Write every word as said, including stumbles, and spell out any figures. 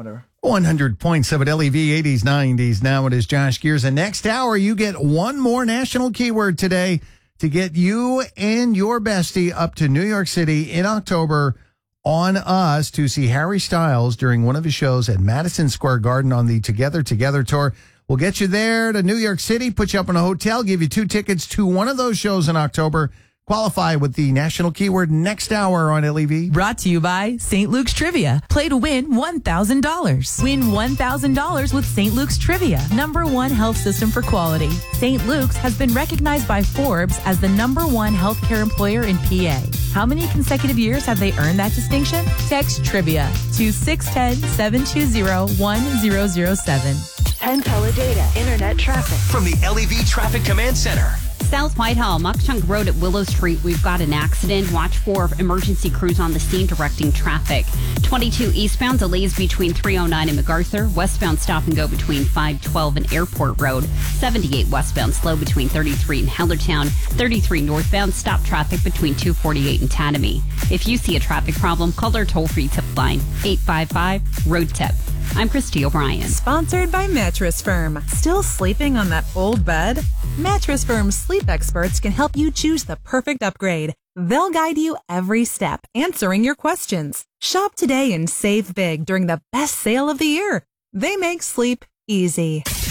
whatever. one hundred point seven L E V, eighties, nineties. Now it is Josh Gears. And next hour, you get one more national keyword today to get you and your bestie up to New York City in October on us to see Harry Styles during one of his shows at Madison Square Garden on the Together Together tour. We'll get you there to New York City, put you up in a hotel, give you two tickets to one of those shows in October. Qualify with the national keyword next hour on L E V. Brought to you by Saint Luke's Trivia. Play to win one thousand dollars. Win one thousand dollars with Saint Luke's Trivia. Number one health system for quality. Saint Luke's has been recognized by Forbes as the number one healthcare employer in P A. How many consecutive years have they earned that distinction? Text Trivia to six one zero, seven two zero, one zero zero seven. ten Teledata Internet Traffic. From the L E V Traffic Command Center. South Whitehall, Muckchunk Road at Willow Street, we've got an accident. Watch for emergency crews on the scene directing traffic. twenty-two eastbound, delays between three oh nine and MacArthur. Westbound, stop and go between five twelve and Airport Road. seventy-eight westbound, slow between thirty-three and Hellertown. thirty-three northbound, stop traffic between two forty-eight and Tatamy. If you see a traffic problem, call our toll-free tip line, eight five five, road tip. I'm Christy O'Brien. Sponsored by Mattress Firm. Still sleeping on that old bed? Mattress Firm's sleep experts can help you choose the perfect upgrade. They'll guide you every step, answering your questions. Shop today and save big during the best sale of the year. They make sleep easy.